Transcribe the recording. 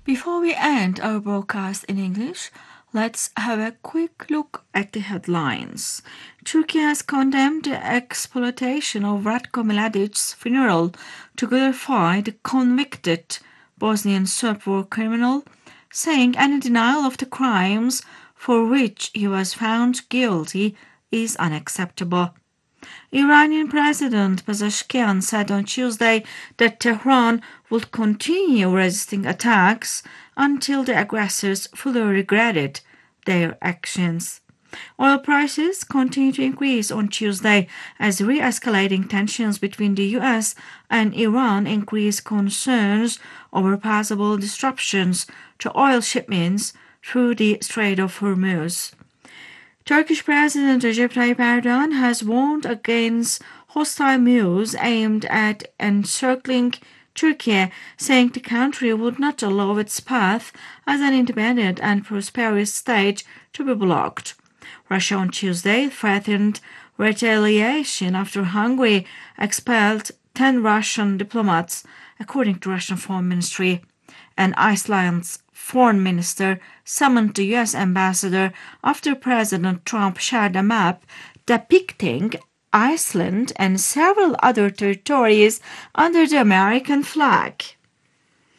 Before we end our broadcast in English, let's have a quick look at the headlines. Turkey has condemned the exploitation of Ratko Mladic's funeral to glorify the convicted Bosnian Serb war criminal, saying any denial of the crimes for which he was found guilty is unacceptable. Iranian President Pezeshkian said on Tuesday that Tehran would continue resisting attacks until the aggressors fully regretted their actions. Oil prices continued to increase on Tuesday as re-escalating tensions between the US and Iran increased concerns over possible disruptions to oil shipments through the Strait of Hormuz. Turkish President Recep Tayyip Erdogan has warned against hostile moves aimed at encircling Turkey, saying the country would not allow its path as an independent and prosperous state to be blocked. Russia on Tuesday threatened retaliation after Hungary expelled 10 Russian diplomats, according to Russian Foreign Ministry. And Iceland's foreign minister summoned the US ambassador after President Trump shared a map depicting Iceland and several other territories under the American flag.